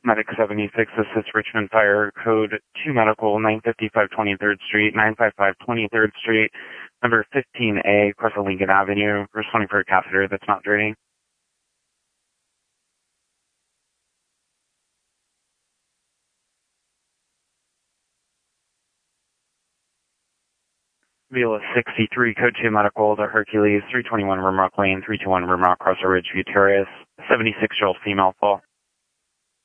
Medic 76, this is Richmond Fire, code 2 medical, 955 23rd Street, 955 23rd Street, number 15A, across the Lincoln Avenue, responding for a catheter that's not draining. Vila 63, code 2 medical, the Hercules, 321 Rimrock Lane, 321 Rimrock, Crossroad Ridge, View Terrace, 76-year-old female fall.